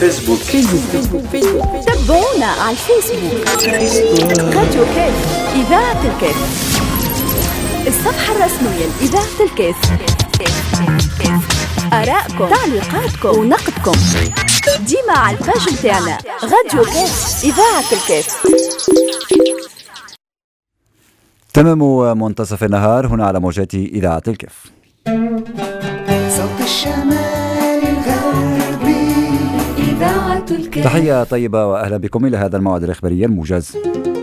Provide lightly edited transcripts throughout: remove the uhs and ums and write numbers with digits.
فيسبوك. تابعونا على الفيسبوك. راديو كاف إذاعة الكاف، الصفحة الرسمية لإذاعة الكاف. آراءكم، تعليقاتكم ونقدكم ديما على الباج متاعنا راديو كاف إذاعة الكاف. تمام منتصف النهار هنا على موجات إذاعة الكاف. صوت الشمال الغربي إذاعة الكاف. تحية طيبة وأهلا بكم إلى هذا الموعد الإخباري الموجز.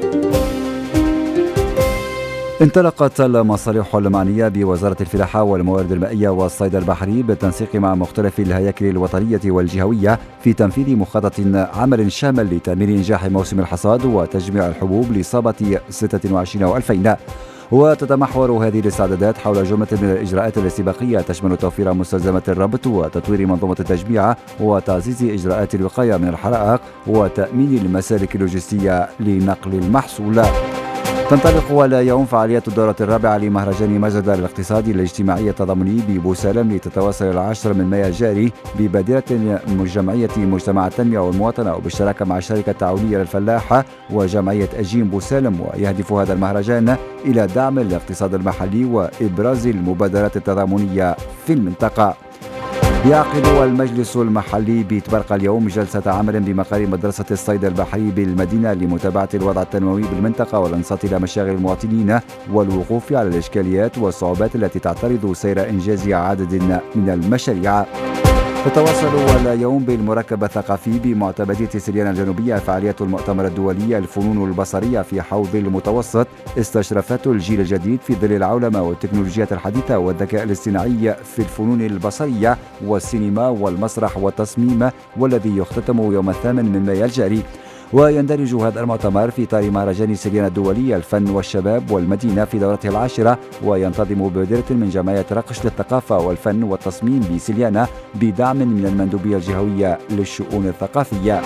انطلقت المصالح المعنية بوزارة الفلاحة والموارد المائية والصيد البحري بالتنسيق مع مختلف الهياكل الوطنية والجهوية في تنفيذ مخطط عمل شامل لتأمين إنجاح موسم الحصاد وتجميع الحبوب لإصابة 26,000. وتتمحور هذه الاستعدادات حول جملة من الإجراءات الاستباقية تشمل توفير مستلزمات الربط وتطوير منظومة التجميع وتعزيز إجراءات الوقاية من الحرائق وتأمين المسالك اللوجستية لنقل المحصول. تنطلق اليوم فعاليات الدورة الرابعة لمهرجان مجد للاقتصاد الاجتماعي التضامني ببوسالم لتتواصل 10 من مايو الجاري ببادرة جمعية مجتمع التنمية والمواطنة وبالشراكة مع الشركة التعاونية للفلاحة وجمعية أجين بوسالم. ويهدف هذا المهرجان إلى دعم الاقتصاد المحلي وإبراز المبادرات التضامنية في المنطقة. يعقد المجلس المحلي بتبرقة اليوم جلسة عمل بمقر مدرسة الصيد البحري بالمدينة لمتابعة الوضع التنموي بالمنطقة والانصات إلى مشاغل المواطنين والوقوف على الإشكاليات والصعوبات التي تعترض سير إنجاز عدد من المشاريع. تتواصل اليوم بالمركب الثقافي بمعتمدية سريان الجنوبية فعاليات المؤتمر الدولي الفنون البصرية في حوض المتوسط استشرافات الجيل الجديد في ظل العولمة والتكنولوجيات الحديثة والذكاء الاصطناعي في الفنون البصرية والسينما والمسرح والتصميم، والذي يختتم يوم 8 من مايو الجاري. ويندرج هذا المؤتمر في إطار مهرجان سريان الدولي الفن والشباب والمدينة في دورته العاشرة، وينتظم ببادرة من جمعية رقش للثقافة والفن والتصميم بسليانة بدعم من المندوبية الجهوية للشؤون الثقافية.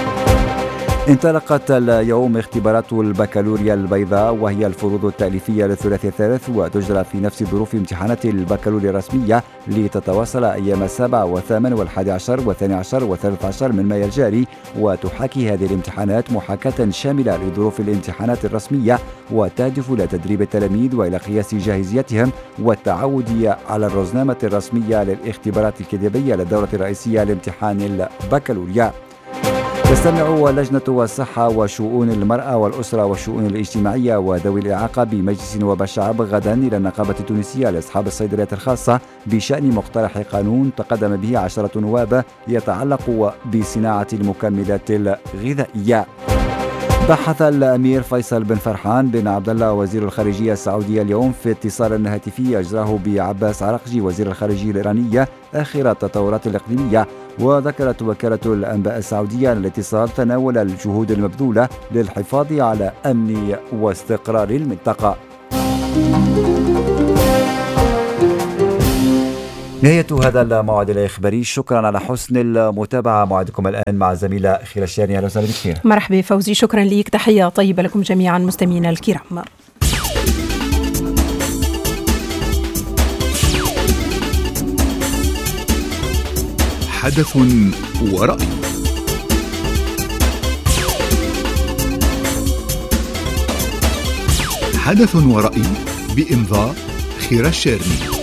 انطلقت اليوم اختبارات البكالوريا البيضاء وهي الفروض التأليفية للثلاثي الثالث، وتجرى في نفس ظروف امتحانات البكالوريا الرسمية لتتواصل أيام 7 و8 و11 و12 و13 من مايو الجاري. وتحاكي هذه الامتحانات محاكاة شاملة لظروف الامتحانات الرسمية وتهدف إلى تدريب التلاميذ وإلى قياس جاهزيتهم والتعود على الرزنامة الرسمية للاختبارات الكتابية للدورة الرئيسية لامتحان البكالوريا. تستمع لجنة الصحة وشؤون المرأة والأسرة والشؤون الاجتماعية وذوي الإعاقة بمجلس نواب الشعب غدا إلى النقابة التونسية لأصحاب الصيدليات الخاصة بشأن مقترح قانون تقدم به 10 نواب يتعلق بصناعة المكملات الغذائية. بحث الأمير فيصل بن فرحان بن عبد الله وزير الخارجية السعودية اليوم في اتصال هاتفي أجراه بعباس عراقجي وزير الخارجية الإيرانية آخر التطورات الإقليمية. وذكرت وكالة الأنباء السعودية أن الاتصال تناول الجهود المبذولة للحفاظ على أمن واستقرار المنطقة. نهاية هذا الموعد الإخباري، شكرا على حسن المتابعة. موعدكم الآن مع الزميلة خير الشاري. أهلا وسهلا بك. مرحبا فوزي، شكرا ليك، تحية طيبة لكم جميعا مستمعينا الكرام. حدث ورأي. حدث ورأي بإمضاء خير الشاري.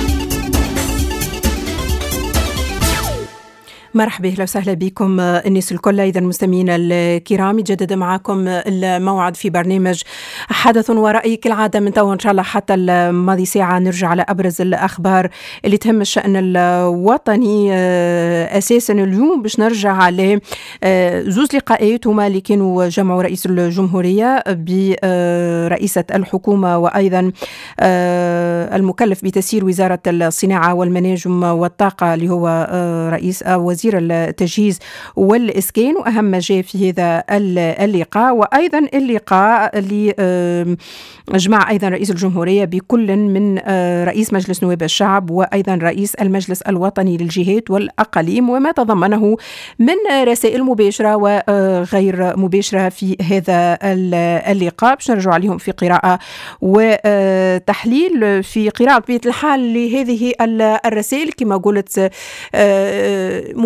مرحبا، اهلا وسهلا بكم الناس الكل. اذا المستمعين الكرام يتجدد معكم الموعد في برنامج حدث ورأي كالعاده من توا ان شاء الله حتى الماضي ساعه نرجع على ابرز الاخبار اللي تهم الشأن الوطني. اساسا اليوم باش نرجع على زوز لقاءات هما اللي كانوا جمعوا رئيس الجمهوريه برئيسه الحكومه وايضا المكلف بتسيير وزاره الصناعه والمناجم والطاقه اللي هو رئيس وزير التجهيز والإسكان. وأهم ما جاء في هذا اللقاء وأيضا اللقاء اللي جمع أيضا رئيس الجمهورية بكل من رئيس مجلس نواب الشعب وأيضا رئيس المجلس الوطني للجهات والأقاليم، وما تضمنه من رسائل مباشرة وغير مباشرة في هذا اللقاء باش نرجع عليهم في قراءة وتحليل. في قراءة بطبيعة الحال لهذه الرسائل كما قلت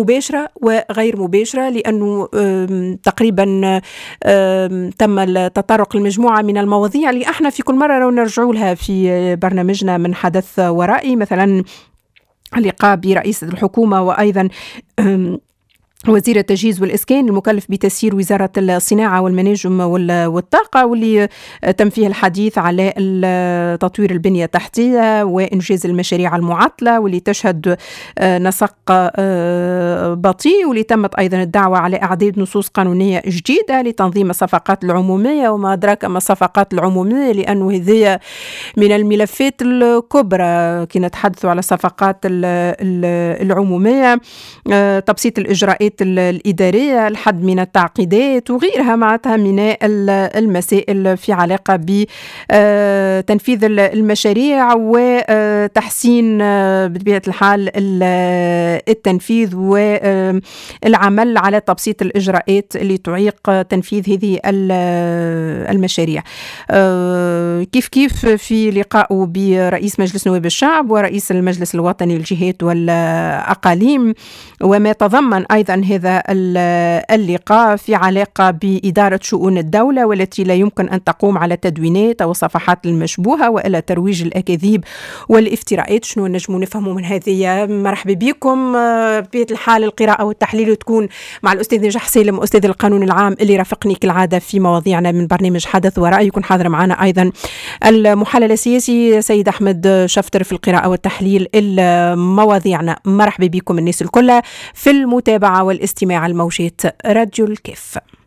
مباشرة وغير مباشرة، لأنه تقريبا تم التطرق لمجموعة من المواضيع اللي احنا في كل مرة نرجعوا لها في برنامجنا من حدث ورائي، مثلا اللقاء برئيس الحكومة وأيضا وزير التجهيز والإسكان المكلف بتسيير وزارة الصناعة والمناجم والطاقة، واللي تم فيه الحديث على تطوير البنية التحتية وإنجاز المشاريع المعطلة واللي تشهد نسق بطيء، واللي تمت أيضا الدعوة على إعداد نصوص قانونية جديدة لتنظيم الصفقات العمومية. وما أدراك ما الصفقات العمومية، لأنه هذه من الملفات الكبرى كي نتحدث على الصفقات العمومية، تبسيط الإجراءات الإدارية، الحد من التعقيدات وغيرها معناتها من المسائل في علاقة بتنفيذ المشاريع وتحسين بطبيعة الحال التنفيذ والعمل على تبسيط الإجراءات اللي تعيق تنفيذ هذه المشاريع. كيف في لقائه برئيس مجلس نواب الشعب ورئيس المجلس الوطني للجهات والأقاليم، وما تضمن أيضا هذا اللقاء في علاقة بإدارة شؤون الدولة والتي لا يمكن أن تقوم على تدوينات أو صفحات المشبوهة وإلا ترويج الأكاذيب والافتراءات. شنو نجمو نفهموا من هذه؟ مرحبا بكم. بطبيعة الحال القراءة والتحليل تكون مع الأستاذ نجاح سالم أستاذ القانون العام اللي رافقني كالعادة في مواضيعنا من برنامج حدث ورأي. يكون حاضر معنا أيضا المحلل السياسي سيد أحمد شفتر في القراءة والتحليل مواضيعنا. مرحبا بكم الناس الكل في المتابعة والاستماع الموجات راديو الكف.